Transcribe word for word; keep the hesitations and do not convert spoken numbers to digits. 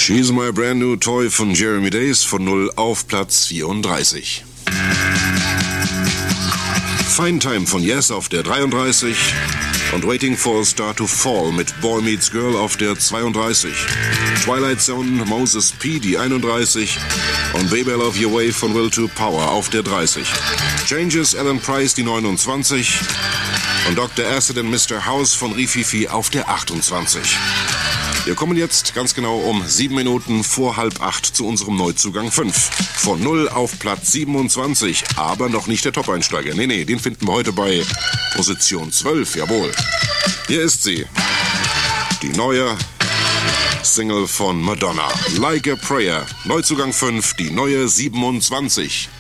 She's My Brand New Toy von Jeremy Days von null auf Platz vierunddreißig. Fine Time von Yes auf der dreiunddreißig und Waiting for a Star to Fall mit Boy Meets Girl auf der zweiunddreißig. Twilight Zone, Moses P, die einunddreißig und Baby I Love Your Way von Will to Power auf der dreißig. Changes, Alan Price, die neunundzwanzig und Doktor Acid and Mister House von Rififi auf der achtundzwanzig. Wir kommen jetzt ganz genau um sieben Minuten vor halb acht zu unserem Neuzugang fünf. Von null auf Platz siebenundzwanzig, aber noch nicht der Top-Einsteiger. Nee, nee, den finden wir heute bei Position zwölf, jawohl. Hier ist sie, die neue Single von Madonna, Like a Prayer. Neuzugang fünf, die neue siebenundzwanzig.